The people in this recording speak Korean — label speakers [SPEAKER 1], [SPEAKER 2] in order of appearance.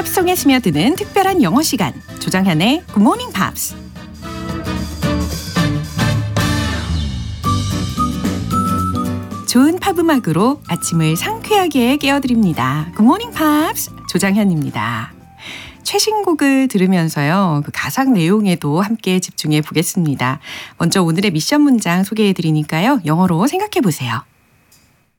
[SPEAKER 1] 팝송에 스며드는 특별한 영어 시간, 조장현의 Good Morning Pops. 좋은 팝 음악으로 아침을 상쾌하게 깨워드립니다. Good Morning Pops, 조장현입니다. 최신곡을 들으면서요, 그 가사 내용에도 함께 집중해 보겠습니다. 먼저 오늘의 미션 문장 소개해 드리니까요, 영어로 생각해 보세요.